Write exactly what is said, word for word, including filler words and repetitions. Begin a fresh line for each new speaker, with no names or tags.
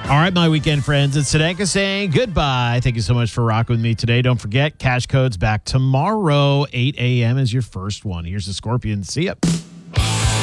All right, my weekend friends, it's Sedenka saying goodbye. Thank you so much for rocking with me today. Don't forget, Cash Code's back tomorrow. eight a.m. is your first one. Here's the Scorpions. See ya.